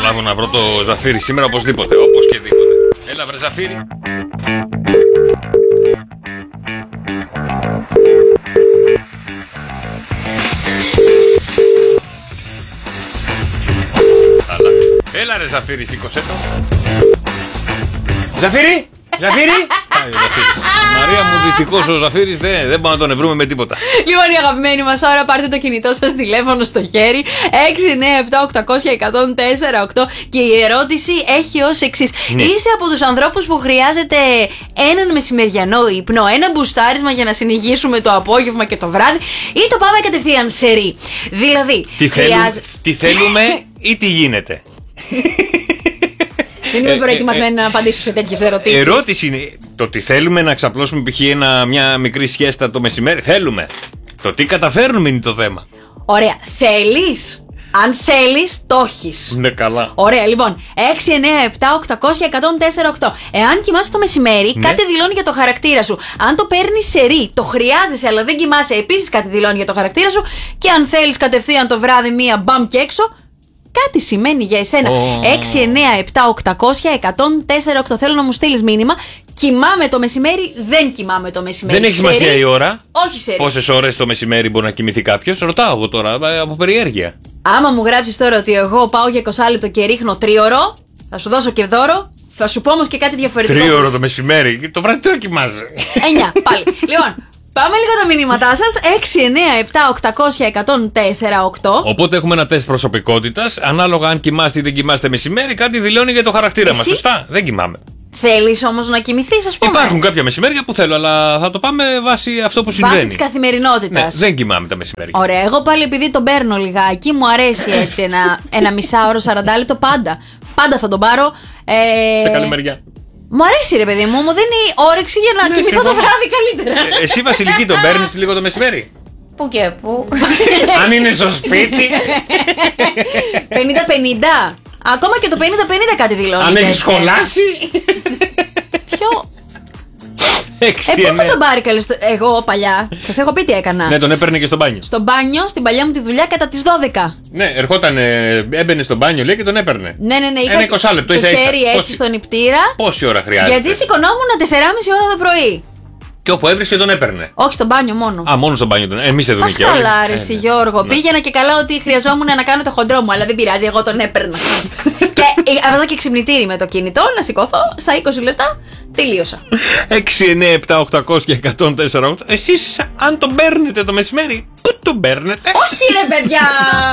προλάβω να βρω το Ζαφύρι σήμερα οπωσδήποτε. Όπως και δίποτε. Έλα βρε Ζαφύρι. Έλα ρε Ζαφύρι, σήκωσέ το. Ζαφύρι! Ζαφύρι! Μαρία μου, δυστυχώς ο Ζαφύρης δεν μπορούμε να τον βρούμε με τίποτα. Λοιπόν, η αγαπημένη μας ώρα, πάρτε το κινητό σας τηλέφωνο στο χέρι 697-800-1048 και η ερώτηση έχει ως εξής. Ναι. Είσαι από τους ανθρώπους που χρειάζεται έναν μεσημεριανό ύπνο, ένα μπουστάρισμα για να συνεχίσουμε το απόγευμα και το βράδυ, ή το πάμε κατευθείαν σε ρί? Δηλαδή, τι θέλουμε ή τι γίνεται? Δεν είμαι προετοιμασμένη να απαντήσω σε τέτοιες ερωτήσεις. Ερώτηση είναι το τι θέλουμε, να ξαπλώσουμε π.χ. μια μικρή siesta το μεσημέρι. Θέλουμε. Το τι καταφέρνουμε είναι το θέμα. Ωραία. Θέλεις? Αν θέλεις, το έχεις. Ναι, καλά. Ωραία, λοιπόν. 697-800-1048. Εάν κοιμάσαι το μεσημέρι, Ναι. κάτι δηλώνει για το χαρακτήρα σου. Αν το παίρνεις σε ρί, το χρειάζεσαι, αλλά δεν κοιμάσαι, επίσης κάτι δηλώνει για το χαρακτήρα σου. Και αν θέλεις κατευθείαν το βράδυ μία μπαμ και έξω, κάτι σημαίνει για εσένα. 697-800-1048. Θέλω να μου στείλεις μήνυμα. Κοιμάμαι το μεσημέρι, δεν κοιμάμαι το μεσημέρι. Δεν έχει σημασία η ώρα. Όχι σε ρί. Πόσες ώρες το μεσημέρι μπορεί να κοιμηθεί κάποιος? Ρωτάω εγώ τώρα από περιέργεια. Άμα μου γράψεις τώρα ότι εγώ πάω για 20 λεπτό και ρίχνω 3ωρο, θα σου δώσω και δώρο. Θα σου πω όμως και κάτι διαφορετικό. 3 ώρες το μεσημέρι. Το βράδυ τώρα κοιμάσαι. 9, πάλι. Λοιπόν, πάμε λίγο τα μηνύματά σας. 697-800-1048. Οπότε έχουμε ένα τεστ προσωπικότητας. Ανάλογα αν κοιμάστε ή δεν κοιμάστε μεσημέρι, κάτι δηλώνει για το χαρακτήρα μας. Σωστά? Δεν κοιμάμαι. Θέλεις όμως να κοιμηθείς, ας πούμε? Υπάρχουν κάποια μεσημέρια που θέλω, αλλά θα το πάμε βάσει αυτό που συμβαίνει. Βάσει της καθημερινότητας. Ναι, δεν κοιμάμαι τα μεσημέρια. Ωραία, εγώ πάλι επειδή τον παίρνω λιγάκι, μου αρέσει έτσι ένα μισάωρο, 40 λεπτό πάντα. Πάντα θα τον πάρω. Σε καλή μεριά. Μου αρέσει ρε παιδί μου δίνει όρεξη για να κοιμηθώ το συμφωνώ. βράδυ καλύτερα. Εσύ Βασιλική τον παίρνεις λίγο το μεσημέρι? Πού και πού. Αν είναι στο σπίτι. 50-50. Ακόμα και το 50-50 κάτι δηλώνει. Αν έχει σχολάσει. Ποιο. 6-9. Πού θα τον πάρει καλώς εγώ παλιά? Σας έχω πει τι έκανα. Ναι, τον έπαιρνε και στο μπάνιο. Στο μπάνιο, στην παλιά μου τη δουλειά κατά τις 12. Ναι, ερχόταν, έμπαινε στο μπάνιο λέει και τον έπαιρνε. Ναι. Ένα 20 λεπτό, το ίσα ίσα. χέρι έτσι στον νηπτήρα. Πόση ώρα χρειάζεται? Γιατί σηκωνόμουν 4,5 ώρα το πρωί. Και όπου έβρισκε τον έπαιρνε. Όχι στο μπάνιο μόνο. Α, μόνο στο μπάνιο τον. Εμείς εδώ Ας και όλοι. καλά ρε εσύ Γιώργο. Πήγαινα και καλά ότι χρειαζόμουν να κάνω το χοντρό μου, αλλά δεν πειράζει, εγώ τον έπαιρνα. Και έβαζα και ξυπνητήρι με το κινητό να σηκωθώ στα 20 λεπτά. Τελείωσα. 697-800-1048. Εσείς αν τον παίρνετε το μεσημέρι, πού τον παίρνετε? Όχι ρε παιδιά!